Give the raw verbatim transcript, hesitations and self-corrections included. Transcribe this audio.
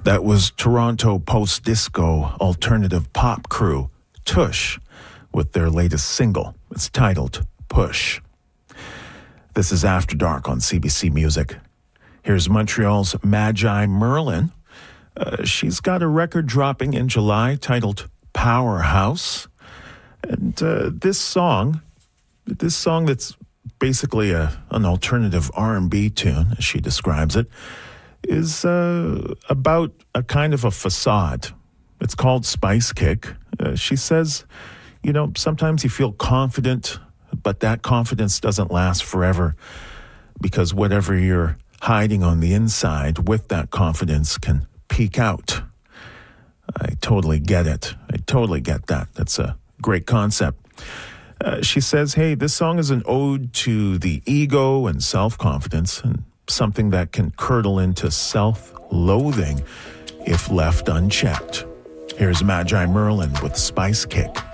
That was Toronto post-disco alternative pop crew Tush with their latest single. It's titled Push. This is After Dark on C B C Music. Here's Montreal's Magi Merlin. Uh, she's got a record dropping in July titled Powerhouse. And uh, this song, this song that's basically a, an alternative R and B tune, as she describes it, is uh, about a kind of a facade. It's called Spice Kick. Uh, she says, you know, sometimes you feel confident, but that confidence doesn't last forever because whatever you're hiding on the inside with that confidence can peek out. I totally get it. I totally get that. That's a great concept. Uh, she says, hey, this song is an ode to the ego and self-confidence and something that can curdle into self-loathing if left unchecked. Here's Magi Merlin with Spice Kick.